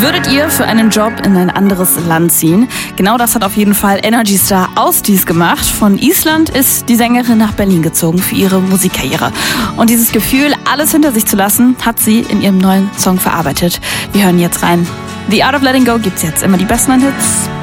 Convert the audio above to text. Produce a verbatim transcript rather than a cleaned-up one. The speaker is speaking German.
Würdet ihr für einen Job in ein anderes Land ziehen? Genau das hat auf jeden Fall Energy Star Austis gemacht. Von Island ist die Sängerin nach Berlin gezogen für ihre Musikkarriere. Und dieses Gefühl, alles hinter sich zu lassen, hat sie in ihrem neuen Song verarbeitet. Wir hören jetzt rein. The Art of Letting Go gibt's jetzt immer die besten Hits.